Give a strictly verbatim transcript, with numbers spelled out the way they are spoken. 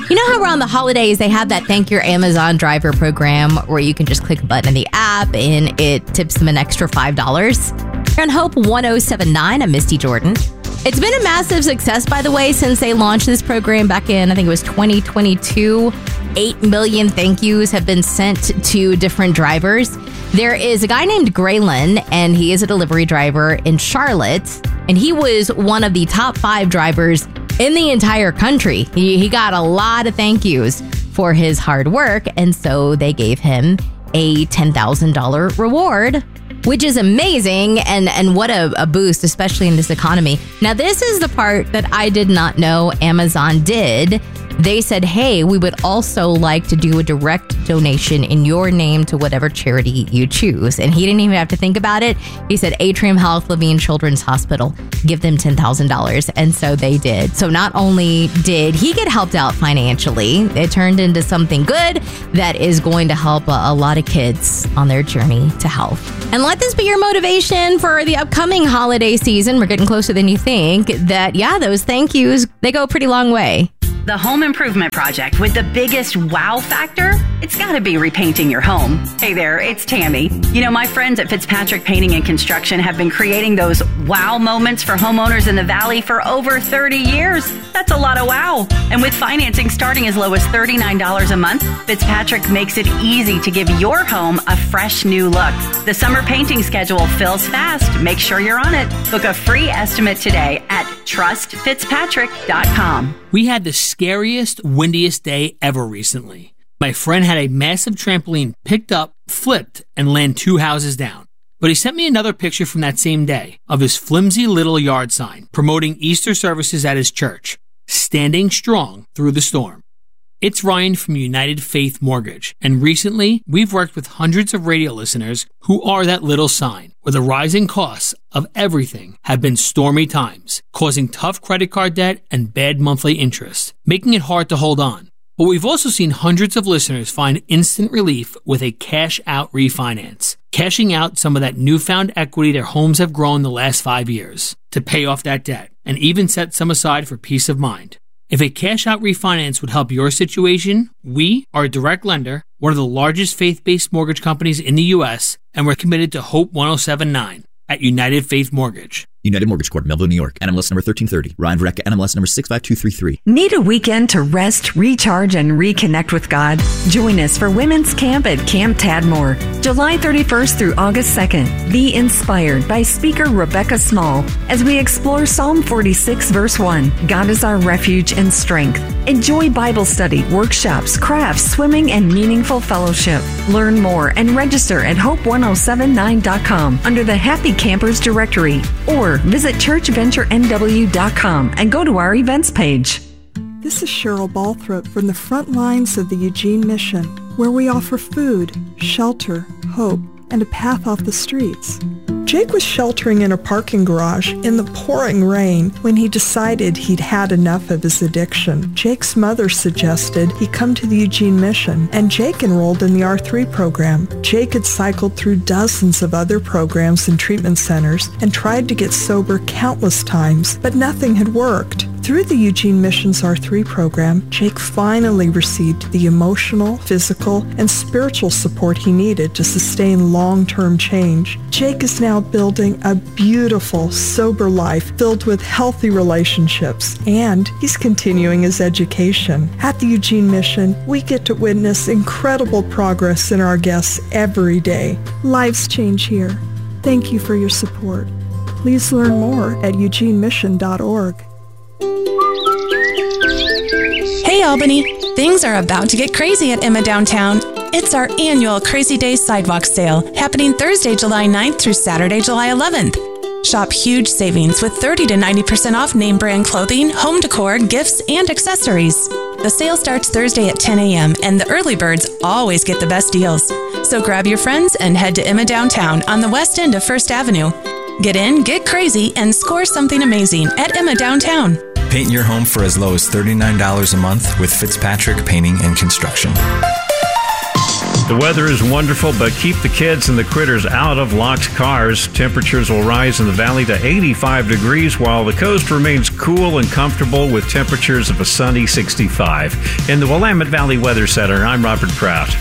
You know how around the holidays they have that Thank Your Amazon Driver program where you can just click a button in the app and it tips them an extra five dollars? You're on Hope one oh seven point nine. I'm Misty Jordan. It's been a massive success, by the way, since they launched this program back in, I think it was twenty twenty-two. Eight million thank yous have been sent to different drivers. There is a guy named Graylin, and he is a delivery driver in Charlotte, and he was one of the top five drivers in the entire country. He, he got a lot of thank yous for his hard work, and so they gave him a ten thousand dollars reward, which is amazing, and, and what a, a boost, especially in this economy. Now, this is the part that I did not know Amazon did. They said, hey, we would also like to do a direct donation in your name to whatever charity you choose. And he didn't even have to think about it. He said, Atrium Health, Levine Children's Hospital, give them ten thousand dollars. And so they did. So not only did he get helped out financially, it turned into something good that is going to help a, a lot of kids on their journey to health. And let this be your motivation for the upcoming holiday season. We're getting closer than you think. That, yeah, those thank yous, they go a pretty long way. The home improvement project with the biggest wow factor? It's got to be repainting your home. Hey there, it's Tammy. You know, my friends at Fitzpatrick Painting and Construction have been creating those wow moments for homeowners in the Valley for over thirty years. That's a lot of wow. And with financing starting as low as thirty-nine dollars a month, Fitzpatrick makes it easy to give your home a fresh new look. The summer painting schedule fills fast. Make sure you're on it. Book a free estimate today at trust fitzpatrick dot com. We had the scariest, windiest day ever recently. My friend had a massive trampoline picked up, flipped, and land two houses down. But he sent me another picture from that same day of his flimsy little yard sign promoting Easter services at his church, standing strong through the storm. It's Ryan from United Faith Mortgage, and recently we've worked with hundreds of radio listeners who are that little sign, where the rising costs of everything have been stormy times, causing tough credit card debt and bad monthly interest, making it hard to hold on. But we've also seen hundreds of listeners find instant relief with a cash-out refinance, cashing out some of that newfound equity their homes have grown the last five years to pay off that debt, and even set some aside for peace of mind. If a cash-out refinance would help your situation, we are a direct lender, one of the largest faith-based mortgage companies in the U S, and we're committed to Hope one oh seven point nine at United Faith Mortgage. United Mortgage Corp, Melville, New York. N M L S number thirteen thirty. Ryan Verrecka, N M L S number six five two three three. Need a weekend to rest, recharge, and reconnect with God? Join us for Women's Camp at Camp Tadmore, July thirty-first through August second. Be inspired by speaker Rebecca Small as we explore Psalm forty-six, verse one. God is our refuge and strength. Enjoy Bible study, workshops, crafts, swimming, and meaningful fellowship. Learn more and register at hope one oh seven nine dot com under the Happy Campers directory, or visit church venture n w dot com and go to our events page. This is Cheryl Balthrop from the front lines of the Eugene Mission, where we offer food, shelter, hope, and a path off the streets. Jake was sheltering in a parking garage in the pouring rain when he decided he'd had enough of his addiction. Jake's mother suggested he come to the Eugene Mission, and Jake enrolled in the R three program. Jake had cycled through dozens of other programs and treatment centers and tried to get sober countless times, but nothing had worked. Through the Eugene Mission's R three program, Jake finally received the emotional, physical, and spiritual support he needed to sustain long-term change. Jake is now building a beautiful, sober life filled with healthy relationships, and he's continuing his education. At the Eugene Mission, we get to witness incredible progress in our guests every day. Lives change here. Thank you for your support. Please learn more at eugene mission dot org. Hey Albany, things are about to get crazy at Emma Downtown. It's our annual Crazy Days Sidewalk Sale, happening Thursday, July ninth through Saturday, July eleventh. Shop huge savings with thirty to ninety percent off name brand clothing, home decor, gifts, and accessories. The sale starts Thursday at ten a.m. and the early birds always get the best deals. So grab your friends and head to Emma Downtown on the west end of First Avenue. Get in, get crazy, and score something amazing at Emma Downtown. Paint your home for as low as thirty-nine dollars a month with Fitzpatrick Painting and Construction. The weather is wonderful, but keep the kids and the critters out of locked cars. Temperatures will rise in the valley to eighty-five degrees, while the coast remains cool and comfortable with temperatures of a sunny sixty-five. In the Willamette Valley Weather Center, I'm Robert Prout.